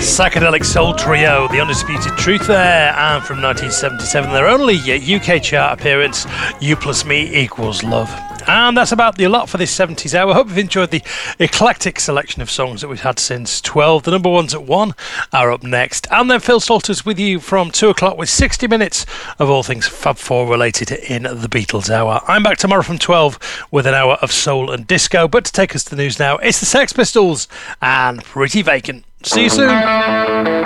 Psychedelic Soul Trio, The Undisputed Truth there, and from 1977, their only UK chart appearance, You Plus Me Equals Love. And that's about the lot for this 70s hour. I hope you've enjoyed the eclectic selection of songs that we've had since 12. The number ones at 1 are up next. And then Phil Salters with you from 2 o'clock with 60 minutes of all things Fab 4 related in the Beatles hour. I'm back tomorrow from 12 with an hour of soul and disco. But to take us to the news now, it's the Sex Pistols and Pretty Vacant. See you soon.